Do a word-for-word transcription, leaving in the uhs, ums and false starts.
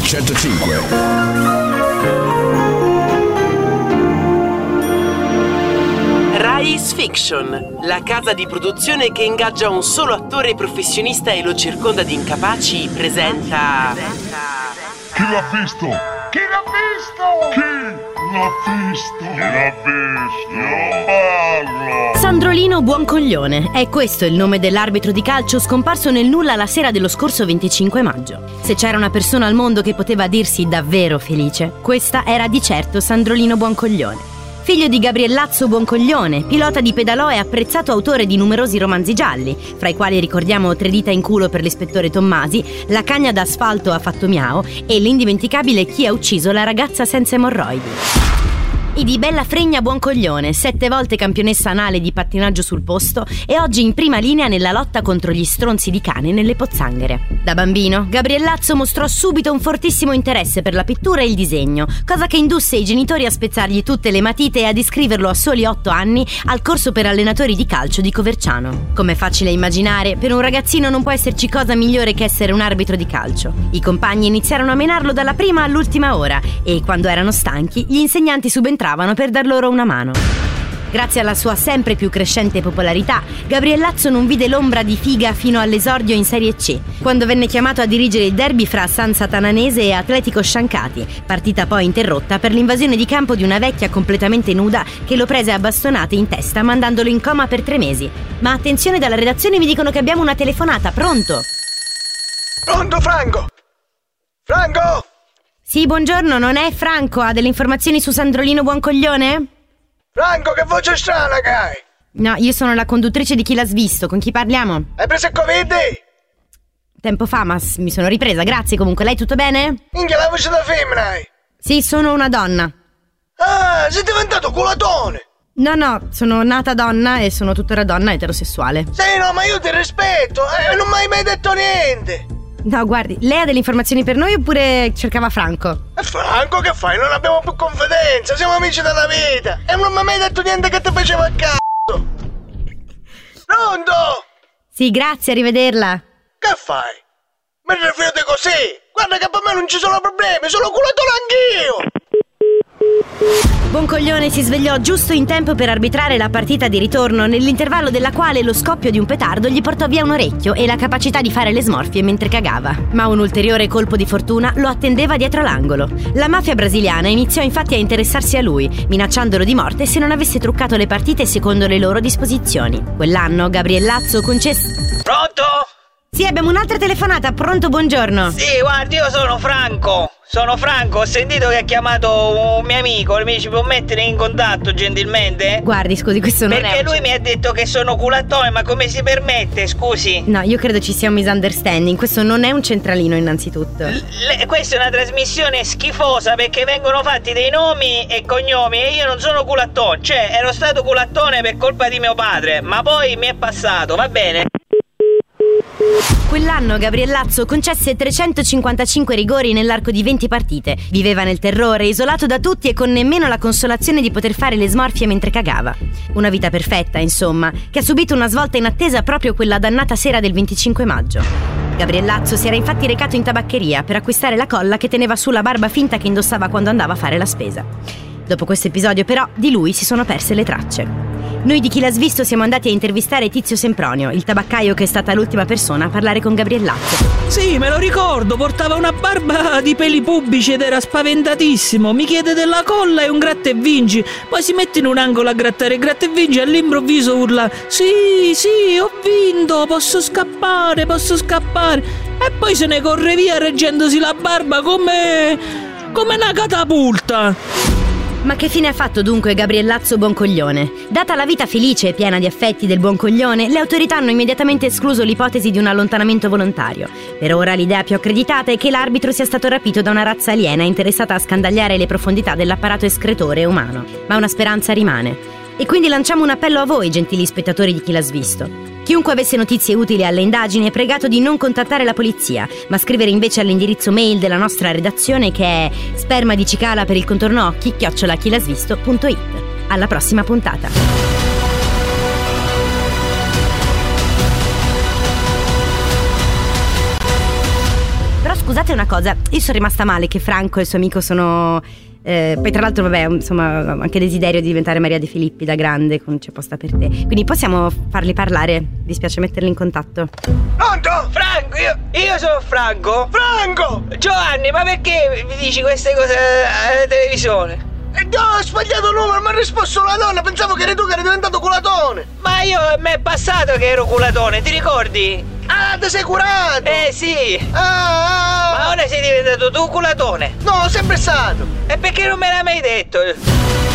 centocinque. Rais Fiction, la casa di produzione che ingaggia un solo attore professionista e lo circonda di incapaci, presenta... Chi l'ha visto? Chi l'ha visto? Chi l'ha visto? Chi l'ha visto? Non parlo! Sandrolino Buoncoglione, è questo il nome dell'arbitro di calcio scomparso nel nulla la sera dello scorso venticinque maggio. Se c'era una persona al mondo che poteva dirsi davvero felice, questa era di certo Sandrolino Buoncoglione. Figlio di Gabriellazzo Buoncoglione, pilota di pedalò e apprezzato autore di numerosi romanzi gialli, fra i quali ricordiamo Tre dita in culo per l'ispettore Tommasi, La cagna d'asfalto ha fatto miao e l'indimenticabile Chi ha ucciso la ragazza senza emorroidi. E di Bella Fregna Buoncoglione, sette volte campionessa anale di pattinaggio sul posto e oggi in prima linea nella lotta contro gli stronzi di cane nelle pozzanghere. Da bambino, Gabriellazzo mostrò subito un fortissimo interesse per la pittura e il disegno, cosa che indusse i genitori a spezzargli tutte le matite e ad iscriverlo a soli otto anni al corso per allenatori di calcio di Coverciano. Come è facile immaginare, per un ragazzino non può esserci cosa migliore che essere un arbitro di calcio. I compagni iniziarono a menarlo dalla prima all'ultima ora e, quando erano stanchi, gli insegnanti subentravano per dar loro una mano. Grazie alla sua sempre più crescente popolarità, Gabriellazzo non vide l'ombra di Figa fino all'esordio in Serie C, quando venne chiamato a dirigere il derby fra San Satananese e Atletico Sciancati, partita poi interrotta per l'invasione di campo di una vecchia completamente nuda che lo prese a bastonate in testa mandandolo in coma per tre mesi. Ma attenzione, dalla redazione mi dicono che abbiamo una telefonata, pronto? Pronto, Franco? Franco? Sì, buongiorno, non è Franco? Ha delle informazioni su Sandrolino Buoncoglione? Franco, che voce strana che hai? No, io sono la conduttrice di Chi l'ha svisto, con chi parliamo? Hai preso il Covid? Tempo fa, ma s- mi sono ripresa, grazie comunque. Lei tutto bene? Minchia, la voce da femmina hai? Sì, sono una donna. Ah, sei diventato culatone! No, no, sono nata donna e sono tuttora donna eterosessuale. Sì, no, ma io ti rispetto, eh, non mi hai mai detto niente! No, guardi, lei ha delle informazioni per noi oppure cercava Franco? E Franco, che fai? Non abbiamo più confidenza, siamo amici della vita! E non mi hai mai detto niente che ti faceva a cazzo! Pronto? Sì, grazie, arrivederla. Che fai? Mi rifiuti così? Guarda che per me non ci sono problemi, sono culatore anch'io! Buoncoglione si svegliò giusto in tempo per arbitrare la partita di ritorno, nell'intervallo della quale lo scoppio di un petardo gli portò via un orecchio e la capacità di fare le smorfie mentre cagava. Ma un ulteriore colpo di fortuna lo attendeva dietro l'angolo. La mafia brasiliana iniziò infatti a interessarsi a lui, minacciandolo di morte se non avesse truccato le partite secondo le loro disposizioni. Quell'anno Gabriellazzo concesse... Pronto? Sì, abbiamo un'altra telefonata, pronto, buongiorno. Sì, guardi, io sono Franco. Sono Franco, ho sentito che ha chiamato un mio amico. Mi ci può mettere in contatto gentilmente? Guardi, scusi, questo non è... Perché lui mi ha detto che sono culattone, ma come si permette, scusi? No, io credo ci sia un misunderstanding. Questo non è un centralino, innanzitutto. L- questa è una trasmissione schifosa perché vengono fatti dei nomi e cognomi e io non sono culattone. Cioè, ero stato culattone per colpa di mio padre, ma poi mi è passato, va bene? Quell'anno Gabriellazzo concesse trecentocinquantacinque rigori nell'arco di venti partite. Viveva nel terrore, isolato da tutti e con nemmeno la consolazione di poter fare le smorfie mentre cagava. Una vita perfetta, insomma, che ha subito una svolta inattesa proprio quella dannata sera del venticinque maggio. Gabriellazzo si era infatti recato in tabaccheria per acquistare la colla che teneva su la barba finta che indossava quando andava a fare la spesa. Dopo questo episodio, però, di lui si sono perse le tracce. Noi di Chi l'ha svisto siamo andati a intervistare Tizio Sempronio, il tabaccaio che è stata l'ultima persona a parlare con Gabriellazzo. Sì, me lo ricordo, portava una barba di peli pubblici ed era spaventatissimo. Mi chiede della colla e un gratta e vinci. Poi si mette in un angolo a grattare il gratta e vinci e all'improvviso urla: Sì, sì, ho vinto, posso scappare, posso scappare. E poi se ne corre via reggendosi la barba come... come una catapulta. Ma che fine ha fatto dunque Gabriellazzo Buoncoglione? Data la vita felice e piena di affetti del Buoncoglione, le autorità hanno immediatamente escluso l'ipotesi di un allontanamento volontario. Per ora l'idea più accreditata è che l'arbitro sia stato rapito da una razza aliena interessata a scandagliare le profondità dell'apparato escretore umano. Ma una speranza rimane. E quindi lanciamo un appello a voi, gentili spettatori di Chi l'ha svisto. Chiunque avesse notizie utili alle indagini è pregato di non contattare la polizia, ma scrivere invece all'indirizzo mail della nostra redazione che è sperma di cicala per il contorno occhi chiocciola chilasvisto punto it. Alla prossima puntata. Però scusate una cosa, io sono rimasta male che Franco e il suo amico sono... Eh, poi tra l'altro vabbè, insomma, ho anche desiderio di diventare Maria De Filippi da grande, con C'è posta per te. Quindi possiamo farli parlare? Dispiace metterli in contatto. Pronto? Franco, io, io sono Franco. Franco! Giovanni, ma perché mi dici queste cose alla televisione? E io ho sbagliato il numero, mi ha risposto una donna, pensavo che eri tu che eri diventato culatone. Ma io, a me è passato che ero culatone, ti ricordi? Ah, ti sei curato? Eh sì. Ah, ah, Ma ora sei diventato tu culatone? no, sempre stato. E perché non me l'hai mai detto?